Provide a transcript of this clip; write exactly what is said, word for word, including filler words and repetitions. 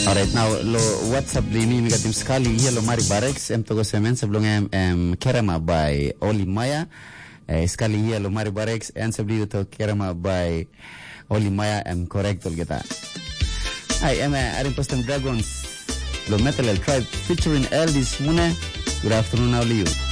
Alright, now lo WhatsApp ini negatif sekali. Iya lo mari barex em togo semen sebelum em em kerama by Oli Maya. Eh, sekali iya lo mari barex en sebelum itu kerama by Oli Maya em correctol kita. Hai em aring postem Dragons lo Metal El Tribe featuring Eldis Mune. Good afternoon, how are you?